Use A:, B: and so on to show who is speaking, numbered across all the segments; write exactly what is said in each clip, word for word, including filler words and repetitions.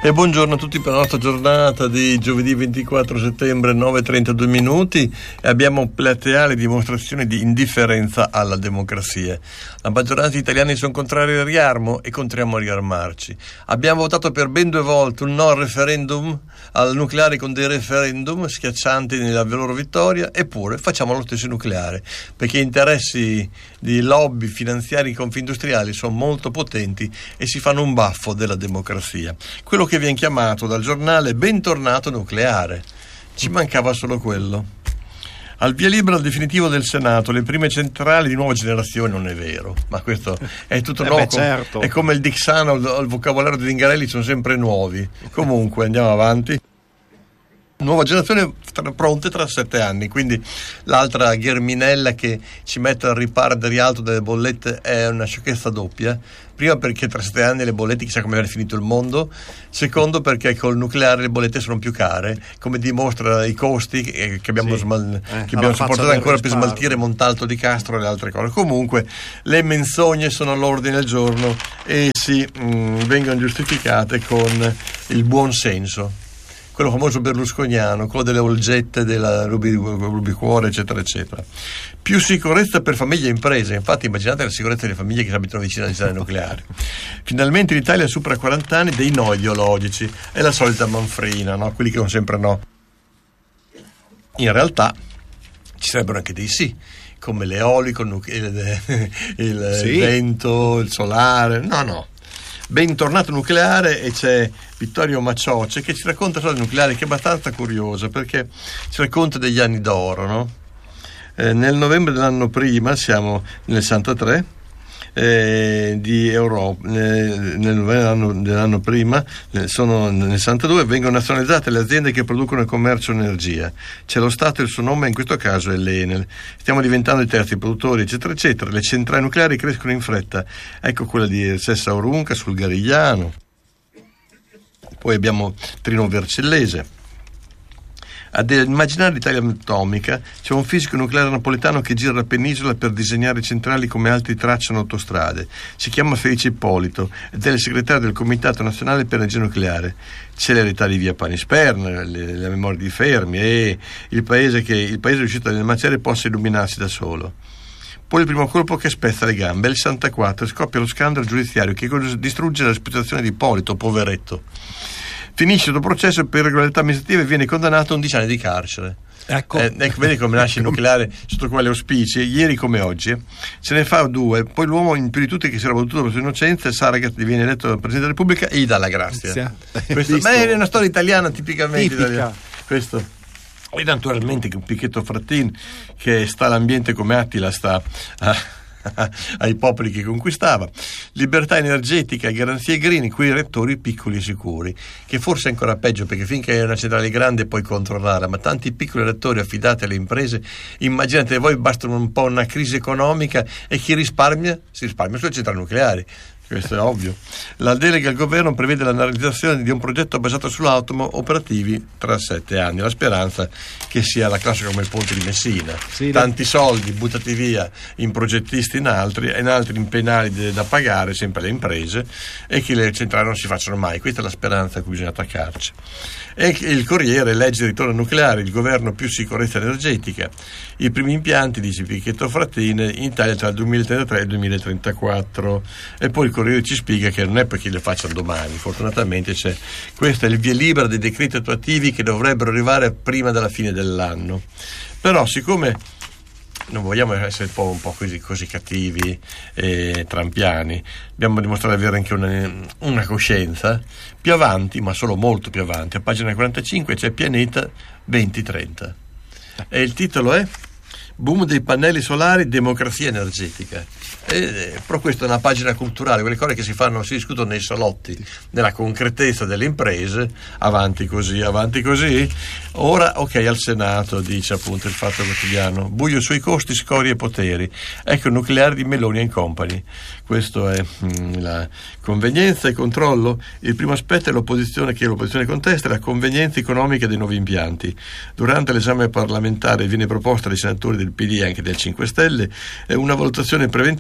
A: E buongiorno a tutti per la nostra giornata di giovedì ventiquattro settembre, nove e trentadue minuti, e abbiamo plateali dimostrazioni di indifferenza alla democrazia. La maggioranza degli italiani sono contrari al riarmo e contriamo a riarmarci. Abbiamo votato per ben due volte un no al referendum al nucleare con dei referendum schiaccianti nella loro vittoria, eppure facciamo lo stesso nucleare, perché gli interessi di lobby finanziari e confindustriali sono molto potenti e si fanno un baffo della democrazia. Quello che viene chiamato dal giornale bentornato nucleare. Ci mancava solo quello. Al via libera al definitivo del Senato, le prime centrali di nuova generazione, non è vero, ma questo è tutto
B: eh
A: nuovo.
B: beh, certo.
A: È come il Dixano, il, il vocabolario di Zingarelli sono sempre nuovi. Comunque andiamo avanti. Nuova generazione tra, pronte tra sette anni, quindi l'altra gherminella che ci mette al riparo del rialto delle bollette è una sciocchezza doppia. Prima perché tra sette anni le bollette chissà come avrà finito il mondo, secondo perché col nucleare le bollette sono più care, come dimostra i costi che abbiamo,
B: sì.
A: smal-
B: eh,
A: che abbiamo sopportato ancora per
B: risparmio.
A: smaltire Montalto di Castro e le altre cose. Comunque le menzogne sono all'ordine del giorno e si mh, vengono giustificate con il buon senso, quello famoso berlusconiano, quello delle olgette, della rubi, rubicuore, eccetera, eccetera. Più sicurezza per famiglie e imprese. Infatti immaginate la sicurezza delle famiglie che si abitano vicino alle centrali nucleari. Finalmente l'Italia supera quaranta anni dei no ideologici. È la solita manfrina, no? Quelli che non sempre no. In realtà ci sarebbero anche dei sì, come l'eolico, il, il
B: sì.
A: vento, il solare. No, no. Bentornato nucleare, e c'è Vittorio Macioce che ci racconta storia nucleare, che è abbastanza curiosa perché ci racconta degli anni d'oro, no? Eh, nel novembre dell'anno prima, siamo nel sessantatré, eh, di Europa, eh, nel novembre dell'anno, dell'anno prima, eh, sono nel sessantadue, vengono nazionalizzate le aziende che producono e commerciano energia. C'è lo Stato e il suo nome, in questo caso è l'Enel. Stiamo diventando i terzi produttori, eccetera, eccetera. Le centrali nucleari crescono in fretta. Ecco quella di Sessa Aurunca sul Garigliano. Poi abbiamo Trino Vercellese. Ad immaginare l'Italia atomica c'è un fisico nucleare napoletano che gira la penisola per disegnare centrali come altri tracciano autostrade. Si chiama Felice Ippolito ed è il segretario del Comitato Nazionale per l'Energia Nucleare. Celerità di via Panisperna, le, la memoria di Fermi e il paese che il paese è riuscito nel macerie possa illuminarsi da solo. Poi il primo colpo che spezza le gambe, è il sessantaquattro, scoppia lo scandalo giudiziario che distrugge la reputazione di Ippolito, poveretto. Finisce il processo per irregolarità amministrative e viene condannato a undici anni di carcere. Ecco, eh, ecco vedi come nasce il nucleare sotto quali auspici, ieri come oggi. Eh. Se ne fa due, poi l'uomo in più di tutti che si era battuto per la sua innocenza, Saragat diviene eletto Presidente della Repubblica e gli dà la grazia. Questo, ma è una storia italiana tipicamente italiana. Questo. E naturalmente un Pichetto Frattin che sta all'ambiente come Attila sta a, ai popoli che conquistava. Libertà energetica e garanzie green, quei rettori piccoli e sicuri, che forse è ancora peggio perché finché è una centrale grande puoi controllarla, ma tanti piccoli rettori affidati alle imprese, immaginate voi, basta un po' una crisi economica e chi risparmia? Si risparmia sulle centrali nucleari. Questo è ovvio. La delega al governo prevede la realizzazione di un progetto basato sull'atomo operativi tra sette anni. La speranza che sia la classe come il ponte di Messina. Sì, tanti da... soldi buttati via in progettisti in altri e in altri in penali da pagare sempre le imprese e che le centrali non si facciano mai. Questa è la speranza a cui bisogna attaccarci. E il Corriere legge il ritorno nucleare, il governo più sicurezza energetica. I primi impianti, dice Pichetto Frattin, in Italia tra il duemilatrentatré e il duemilatrentaquattro. E poi il Corriere ci spiega che non è perché le facciano domani, fortunatamente c'è, questo è il via libera dei decreti attuativi che dovrebbero arrivare prima della fine dell'anno. Però siccome non vogliamo essere un po', un po' così, così cattivi e trampiani, dobbiamo dimostrare di avere anche una, una coscienza. Più avanti, ma solo molto più avanti, a pagina quarantacinque c'è Pianeta duemilatrenta e il titolo è Boom dei pannelli solari, democrazia energetica. Eh, però questa è una pagina culturale, quelle cose che si fanno, si discutono nei salotti, nella concretezza delle imprese. Avanti così, avanti così. Ora, ok, al Senato, dice appunto il Fatto Quotidiano, buio sui costi, scorie e poteri. Ecco il nucleare di Meloni and Company. Questo è mh, la convenienza e controllo. Il primo aspetto è l'opposizione, che l'opposizione contesta, la convenienza economica dei nuovi impianti. Durante l'esame parlamentare viene proposta dai senatori del P D e anche del cinque Stelle una valutazione preventiva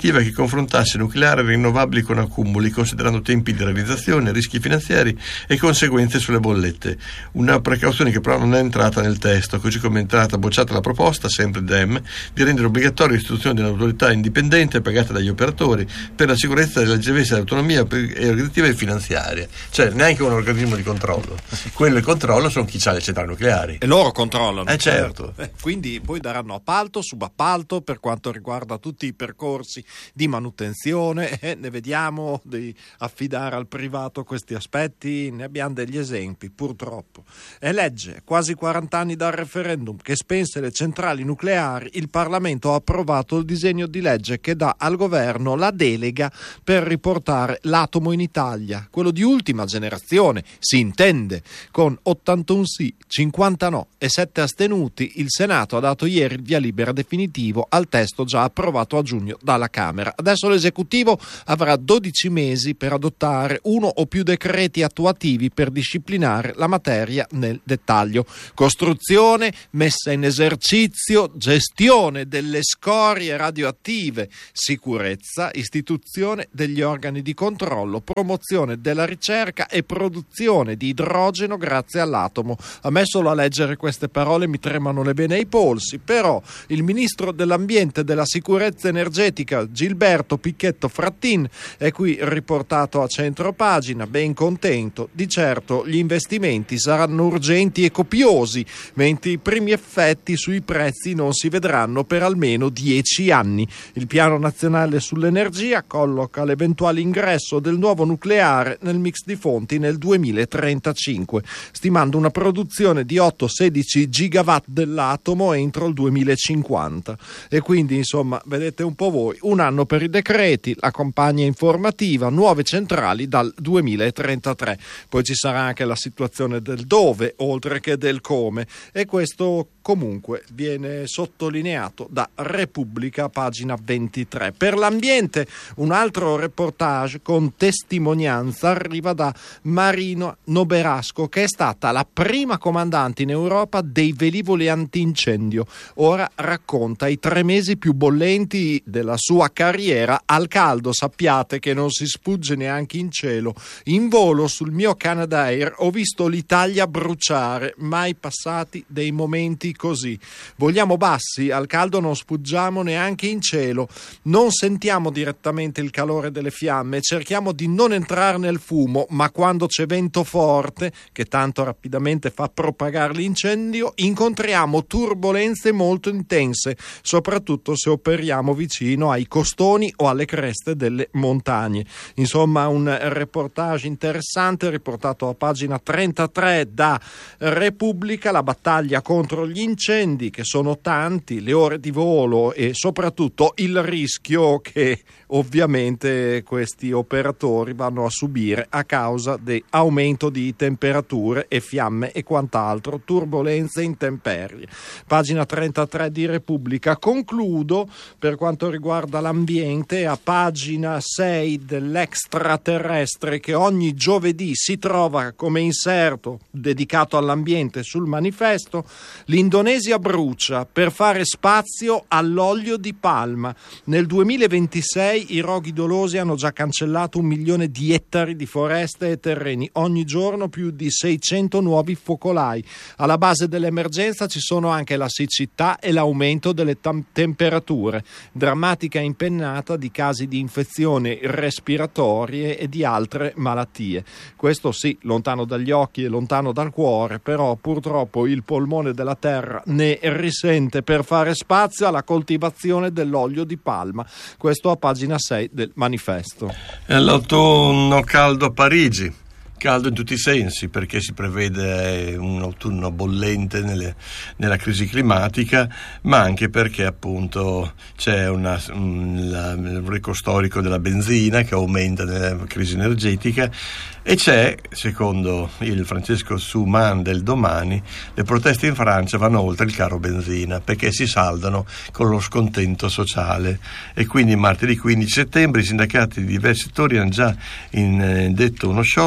A: normativa che confrontasse nucleare e rinnovabili con accumuli, considerando tempi di realizzazione, rischi finanziari e conseguenze sulle bollette. Una precauzione che però non è entrata nel testo, così come è entrata bocciata la proposta, sempre D E M, di rendere obbligatoria l'istituzione di un'autorità indipendente pagata dagli operatori per la sicurezza della leggerezza dell'autonomia organizzativa e finanziaria. Cioè neanche un organismo di controllo. Quello il controllo sono chi ha le centrali nucleari.
B: E loro controllano.
A: Eh certo.
B: Eh, quindi poi daranno appalto, subappalto per quanto riguarda tutti i percorsi di manutenzione, eh, ne vediamo di affidare al privato questi aspetti, ne abbiamo degli esempi purtroppo. È legge, quasi quaranta anni dal referendum che spense le centrali nucleari, il Parlamento ha approvato il disegno di legge che dà al governo la delega per riportare l'atomo in Italia, quello di ultima generazione, si intende, con ottantuno sì, cinquanta no e sette astenuti. Il Senato ha dato ieri il via libera definitivo al testo già approvato a giugno dalla Camera. Adesso l'esecutivo avrà dodici mesi per adottare uno o più decreti attuativi per disciplinare la materia nel dettaglio. Costruzione, messa in esercizio, gestione delle scorie radioattive, sicurezza, istituzione degli organi di controllo, promozione della ricerca e produzione di idrogeno grazie all'atomo. A me solo a leggere queste parole mi tremano le vene ai polsi, però il ministro dell'ambiente e della sicurezza energetica Gilberto Picchetto Frattin è qui riportato a centro pagina, ben contento. Di certo gli investimenti saranno urgenti e copiosi, mentre i primi effetti sui prezzi non si vedranno per almeno dieci anni. Il piano nazionale sull'energia colloca l'eventuale ingresso del nuovo nucleare nel mix di fonti nel duemilatrentacinque, stimando una produzione di otto sedici gigawatt dell'atomo entro il duemilacinquanta. E quindi insomma vedete un po' voi, un anno per i decreti, la campagna informativa, nuove centrali dal duemilatrentatré. Poi ci sarà anche la situazione del dove oltre che del come, e questo comunque viene sottolineato da Repubblica, pagina ventitré. Per l'ambiente un altro reportage con testimonianza arriva da Marina Noberasco, che è stata la prima comandante in Europa dei velivoli antincendio. Ora racconta i tre mesi più bollenti della sua carriera al caldo. Sappiate che non si sfugge neanche in cielo. In volo sul mio Canadair ho visto l'Italia bruciare, mai passati dei momenti così. Vogliamo bassi, al caldo non sfuggiamo neanche in cielo, non sentiamo direttamente il calore delle fiamme, cerchiamo di non entrare nel fumo, ma quando c'è vento forte, che tanto rapidamente fa propagare l'incendio, incontriamo turbolenze molto intense, soprattutto se operiamo vicino ai costoni o alle creste delle montagne. Insomma, un reportage interessante riportato a pagina trentatré da Repubblica, la battaglia contro gli incendi, che sono tanti, le ore di volo e soprattutto il rischio che ovviamente questi operatori vanno a subire a causa dell'aumento di temperature e fiamme e quant'altro, turbolenze e intemperie. Pagina trentatré di Repubblica. Concludo per quanto riguarda l'ambiente a pagina sei dell'Extraterrestre, che ogni giovedì si trova come inserto dedicato all'ambiente sul Manifesto. L'Indonesia brucia per fare spazio all'olio di palma. Nel duemilaventisei i roghi dolosi hanno già cancellato un milione di ettari di foreste e terreni. Ogni giorno più di seicento nuovi focolai. Alla base dell'emergenza ci sono anche la siccità e l'aumento delle tam- temperature. Drammatica impennata di casi di infezioni respiratorie e di altre malattie. Questo sì, lontano dagli occhi e lontano dal cuore, però purtroppo il polmone della terra ne risente per fare spazio alla coltivazione dell'olio di palma. Questo a pagina sei del Manifesto.
A: È l'autunno caldo a Parigi. Caldo in tutti i sensi, perché si prevede un autunno bollente nelle, nella crisi climatica, ma anche perché appunto c'è una, un, la, il rico storico della benzina che aumenta nella crisi energetica, e c'è, secondo il Francesco Suman del Domani, le proteste in Francia vanno oltre il caro benzina perché si saldano con lo scontento sociale, e quindi martedì quindici settembre i sindacati di diversi settori hanno già indetto uno sciopero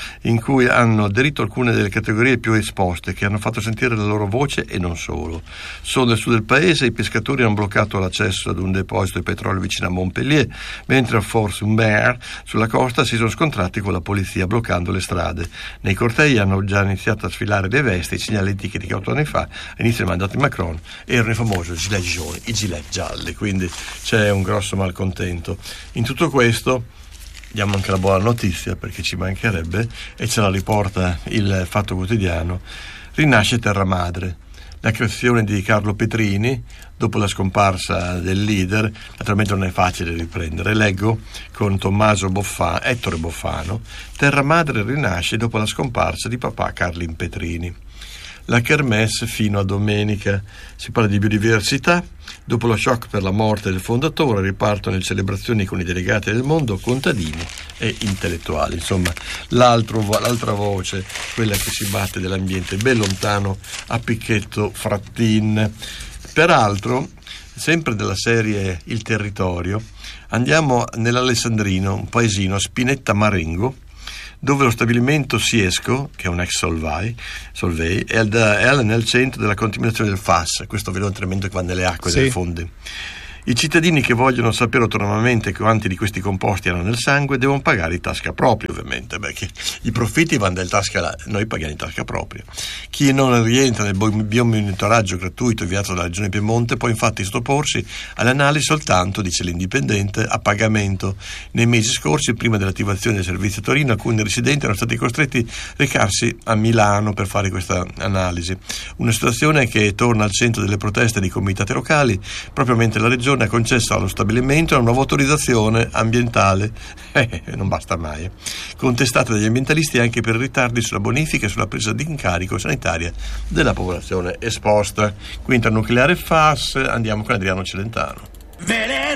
A: in cui hanno aderito alcune delle categorie più esposte, che hanno fatto sentire la loro voce e non solo. Solo nel sud del paese i pescatori hanno bloccato l'accesso ad un deposito di petrolio vicino a Montpellier, mentre a Fort-Humber sulla costa si sono scontrati con la polizia bloccando le strade. Nei cortei hanno già iniziato a sfilare le vesti, i segnaletiche di otto anni fa, all'inizio del mandato di Macron, erano i famosi gilet jaune, i gilet gialli, quindi c'è un grosso malcontento. In tutto questo diamo anche la buona notizia, perché ci mancherebbe, e ce la riporta il Fatto Quotidiano: rinasce Terra Madre. La creazione di Carlo Petrini dopo la scomparsa del leader, naturalmente non è facile riprendere. Leggo con Tommaso Boffa, Ettore Boffano: Terra Madre rinasce dopo la scomparsa di papà Carlin Petrini. La kermesse fino a domenica. Si parla di biodiversità. Dopo lo shock per la morte del fondatore ripartono le celebrazioni con i delegati del mondo, contadini e intellettuali. Insomma, l'altro, l'altra voce, quella che si batte dell'ambiente ben lontano a Picchetto Frattin. Peraltro, sempre della serie Il Territorio, andiamo nell'Alessandrino, un paesino, Spinetta Marengo, dove lo stabilimento Siesco, che è un ex Solvay, Solvay è, al, è nel centro della contaminazione del F A S, questo veleno tremendo che va nelle acque
B: sì.
A: delle fonde. I cittadini che vogliono sapere autonomamente quanti di questi composti hanno nel sangue devono pagare in tasca propria, ovviamente, perché i profitti vanno dal tasca là, noi paghiamo in tasca propria. Chi non rientra nel biomonitoraggio gratuito inviato dalla Regione Piemonte può infatti sottoporsi all'analisi soltanto, dice l'Indipendente, a pagamento. Nei mesi scorsi, prima dell'attivazione del servizio a Torino, alcuni residenti erano stati costretti a recarsi a Milano per fare questa analisi. Una situazione che torna al centro delle proteste dei comitati locali, proprio mentre la Regione ha concesso allo stabilimento una nuova autorizzazione ambientale, eh, non basta mai, contestata dagli ambientalisti anche per ritardi sulla bonifica e sulla presa di incarico sanitaria della popolazione esposta. Qui internucleare F A S, andiamo con Adriano Celentano.